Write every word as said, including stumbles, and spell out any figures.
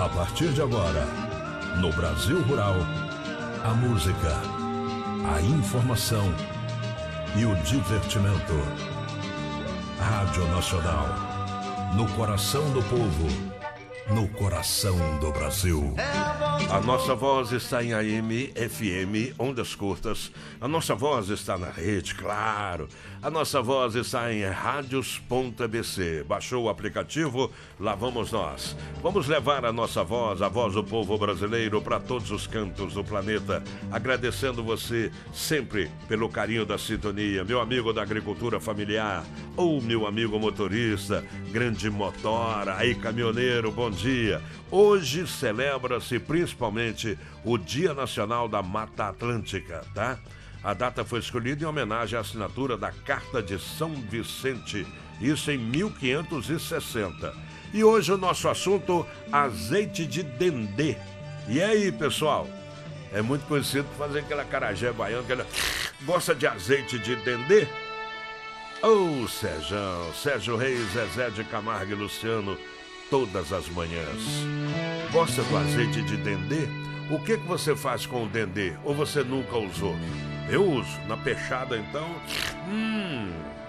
A partir de agora, no Brasil Rural, a música, a informação e o divertimento. Rádio Nacional, no coração do povo, no coração do Brasil. A nossa voz está em A M, F M, ondas curtas. A nossa voz está na rede, claro. A nossa voz está em rádios ponto a b c. Baixou o aplicativo? Lá vamos nós. Vamos levar a nossa voz, a voz do povo brasileiro, para todos os cantos do planeta. Agradecendo você sempre pelo carinho da sintonia. Meu amigo da agricultura familiar, ou meu amigo motorista, grande motora, aí caminhoneiro, bom dia. Hoje celebra-se principalmente o Dia Nacional da Mata Atlântica, tá? A data foi escolhida em homenagem à assinatura da Carta de São Vicente, isso em mil quinhentos e sessenta. E hoje o nosso assunto, azeite de dendê. E aí, pessoal? É muito conhecido por fazer aquela acarajé baiana, aquela... Gosta de azeite de dendê? Ô, oh, Sérgio, Sérgio Reis, Zezé de Camargo e Luciano, todas as manhãs. Gosta do azeite de dendê? O que que você faz com o dendê? Ou você nunca usou? Eu uso. Na peixada, então... Hum...